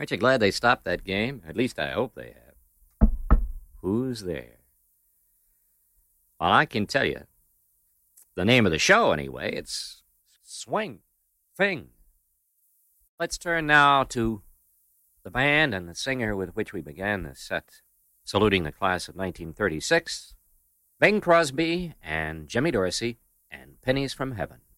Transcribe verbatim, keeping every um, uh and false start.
Aren't you glad they stopped that game? At least I hope they have. Who's there? Well, I can tell you. The name of the show, anyway. It's Swing Fing. Let's turn now to the band and the singer with which we began this set, saluting the class of nineteen thirty-six, Bing Crosby and Jimmy Dorsey and Pennies from Heaven.